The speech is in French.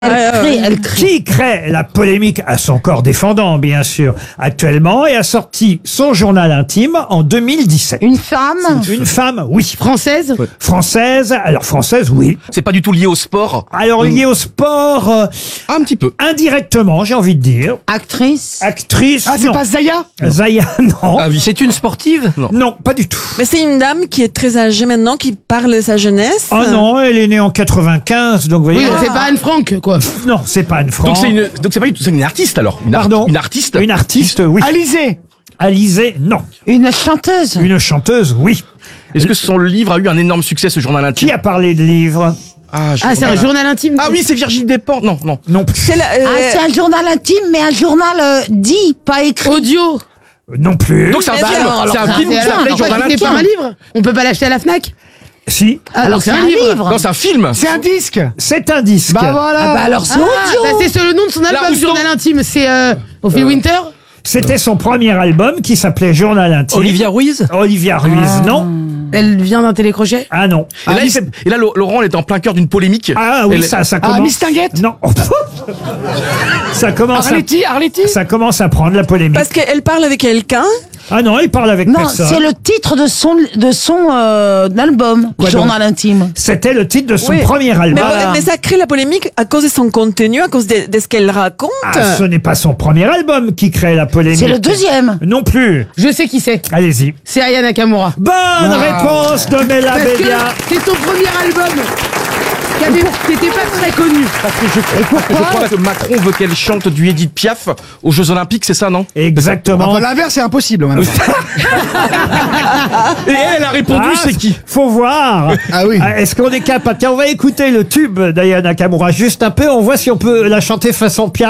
Qui crée la polémique à son corps défendant, bien sûr, actuellement, et a sorti son journal intime en 2017. Une femme? Une femme, oui. Française? Française, alors française, oui. C'est pas du tout lié au sport. Alors lié au sport, Un petit peu. indirectement, j'ai envie de dire. Actrice? Actrice, Ah, c'est non. pas Zaya? Zaya, non. Ah oui, c'est une sportive? Non. Non, pas du tout. Mais c'est une dame qui est très âgée maintenant, qui parle de sa jeunesse. Oh non, elle est née en 95, donc vous voyez. Oui, c'est pas Anne Frank, quoi. Non, c'est pas Anne Frank. Donc c'est pas du tout, c'est une artiste alors. Pardon. Une artiste. Une artiste, oui. Alizée? Alizée, non. Une chanteuse? Une chanteuse, oui. Est-ce que son livre a eu un énorme succès, ce journal intime? Qui a parlé de livre? Ah, c'est un journal intime? Ah oui, c'est Virginie Despentes. Non, non. Non plus. C'est C'est un journal intime, mais un journal dit, pas écrit. Audio? Non plus. Donc c'est un film. C'est un film qui s'appelle Journal C'est pas un intime. livre? On peut pas l'acheter à la Fnac? Si. Alors c'est un livre. Non, c'est un film. C'est un disque? C'est un disque. Bah voilà. Ah bah alors c'est audio. Bah, c'est le nom de son album, Rousseau. journal intime. C'est Ophélie Winter? C'était son premier album qui s'appelait Journal intime. Olivia Ruiz. Olivia Ruiz, non. Elle vient d'un télécrochet? Ah non. Et là, Laurent, elle est en plein cœur d'une polémique. Ah oui, Elle- ça commence. Miss Tinguette? Non. Ça commence Arletty? ça commence à prendre la polémique. Parce qu'elle parle avec quelqu'un. Ah non, il parle avec Non, personne. c'est le titre de son album, Quoi journal intime. C'était le titre de son Oui. premier album. Mais ça crée la polémique à cause de son contenu, à cause de ce qu'elle raconte. Ah, ce n'est pas son premier album qui crée la polémique. C'est le deuxième. Non plus. Je sais qui c'est. Allez-y. C'est Aya Nakamura. Bonne réponse de Mela Parce que Bédia. c'est son premier album qui était pas très connu. Je crois que Macron veut qu'elle chante du Edith Piaf aux Jeux Olympiques, c'est ça, non? Exactement. L'inverse, c'est impossible. Maintenant. Et elle a répondu, Ah, c'est qui? Faut voir. Ah oui. Est-ce qu'on est capable? Tiens, on va écouter le tube d'Aya Nakamura juste un peu. On voit si on peut la chanter façon Piaf.